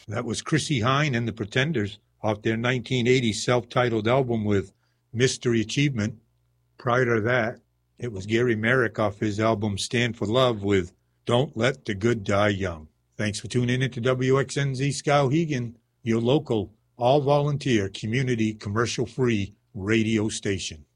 That was Chrissie Hynde and the Pretenders off their 1980 self-titled album with Mystery Achievement. Prior to that, it was Gary Merrick off his album Stand for Love with Don't Let the Good Die Young. Thanks for tuning in to WXNZ Skowhegan, your local, all-volunteer, community, commercial-free radio station.